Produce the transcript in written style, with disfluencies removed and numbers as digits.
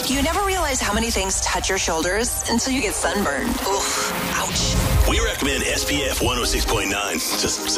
You never realize how many things touch your shoulders until you get sunburned. Oof, ouch. We recommend SPF 106.9. Just